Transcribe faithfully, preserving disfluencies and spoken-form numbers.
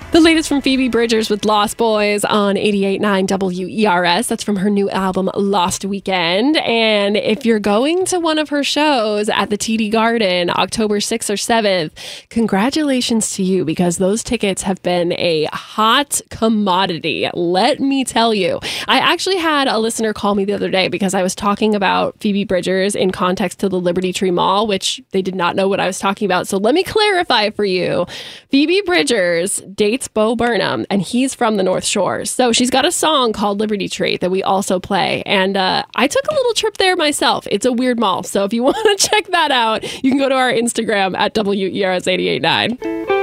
The latest from Phoebe Bridgers with Lost Boys on eighty-eight point nine W E R S. That's from her new album, Lost Weekend. And if you're going to one of her shows at the T D Garden, October sixth or seventh, congratulations to you, because those tickets have been a hot commodity. Let me tell you. I actually had a listener call me the other day because I was talking about Phoebe Bridgers in context to the Liberty Tree Mall, which they did not know what I was talking about. So let me clarify for you. Phoebe Bridgers dates Bo Burnham, and he's from the North Shore. So she's got a song called Liberty Tree that we also play. And uh, I took a little trip there myself. It's a weird mall. So if you want to check that out, you can go to our Instagram at W E R S eight eight nine.